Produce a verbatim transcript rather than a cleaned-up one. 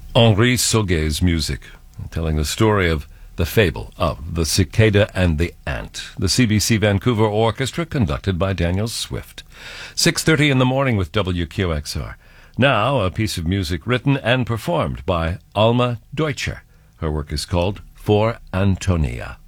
Henri Sauguet's music, telling the story of the fable of the cicada and the ant. The C B C Vancouver Orchestra, conducted by Daniel Swift. six thirty in the morning with W Q X R. Now, a piece of music written and performed by Alma Deutscher. Her work is called For Antonia.